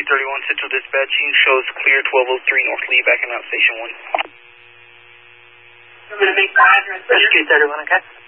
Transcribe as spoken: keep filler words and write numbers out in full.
Rescue thirty-one, Central Dispatching shows clear twelve oh three North Lee, backing out Station one. I'm going to make the address. Rescue thirty-one, okay.